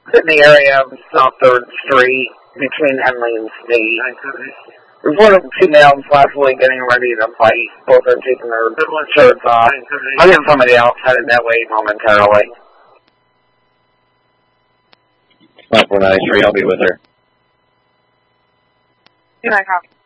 in the area of South 3rd Street between Henley and State. There's one of the two males possibly getting ready to fight. Both are taking their shirts off. I'll get somebody else headed that way momentarily. 549 Street, I'll be with her. Good night, copy.